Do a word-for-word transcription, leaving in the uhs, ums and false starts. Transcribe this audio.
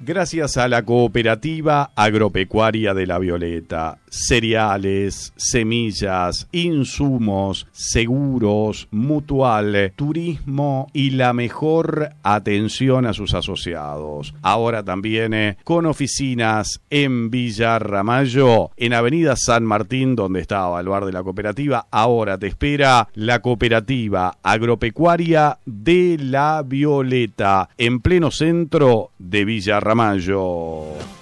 Gracias a la Cooperativa Agropecuaria de La Violeta, cereales, semillas, insumos, seguros, mutual, turismo y la mejor atención a sus asociados. Ahora también eh, con oficinas en Villa Ramallo, en Avenida San Martín, donde estaba el bar de la cooperativa. Ahora te espera la Cooperativa Agropecuaria de La Violeta, en pleno centro de Villa Ramallo.